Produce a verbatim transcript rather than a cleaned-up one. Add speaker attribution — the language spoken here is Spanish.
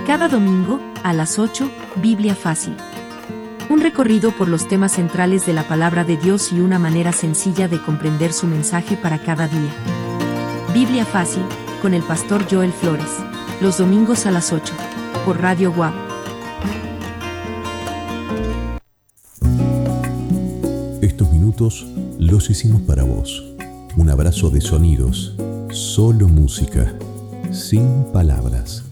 Speaker 1: Cada domingo, a las ocho, Biblia Fácil. Un recorrido por los temas centrales de la palabra de Dios y una manera sencilla de comprender su mensaje para cada día. Biblia Fácil, con el pastor Joel Flores. Los domingos a las ocho, por Radio W A P.
Speaker 2: Estos minutos los hicimos para vos. Un abrazo de sonidos, solo música, sin palabras.